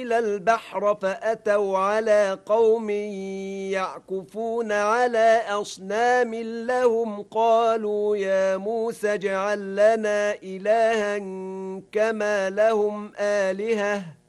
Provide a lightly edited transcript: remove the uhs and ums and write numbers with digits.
إلى البحر فأتوا على قوم يعكفون على أصنام لهم قالوا يا موسى اجعل لنا إلها كما لهم آلهة